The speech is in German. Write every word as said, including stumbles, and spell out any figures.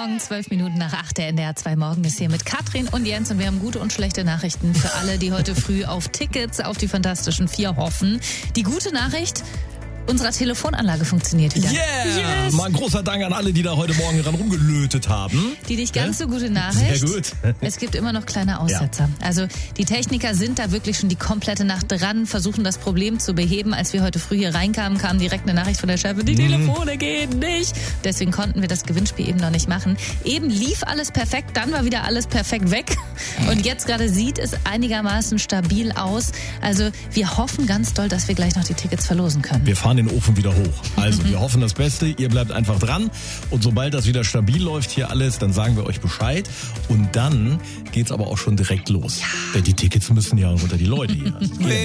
Morgen, zwölf Minuten nach acht, der N D R zwei Morgen ist hier mit Katrin und Jens und wir haben gute und schlechte Nachrichten für alle, die heute früh auf Tickets auf die Fantastischen Vier hoffen. Die gute Nachricht: Unsere Telefonanlage funktioniert wieder. Yeah! Yes. Mal ein großer Dank an alle, die da heute Morgen dran rumgelötet haben. Die nicht ganz ja? so gute Nachricht. Sehr gut. Es gibt immer noch kleine Aussetzer. Ja. Also die Techniker sind da wirklich schon die komplette Nacht dran, versuchen das Problem zu beheben. Als wir heute früh hier reinkamen, kam direkt eine Nachricht von der Chefin, die Telefone gehen nicht. Deswegen konnten wir das Gewinnspiel eben noch nicht machen. Eben lief alles perfekt, dann war wieder alles perfekt weg. Und jetzt gerade sieht es einigermaßen stabil aus. Also wir hoffen ganz doll, dass wir gleich noch die Tickets verlosen können. Wir fahren den Ofen wieder hoch. Also wir hoffen das Beste, ihr bleibt einfach dran und sobald das wieder stabil läuft hier alles, dann sagen wir euch Bescheid und dann geht's aber auch schon direkt los. Ja. Denn die Tickets müssen ja unter die Leute hier.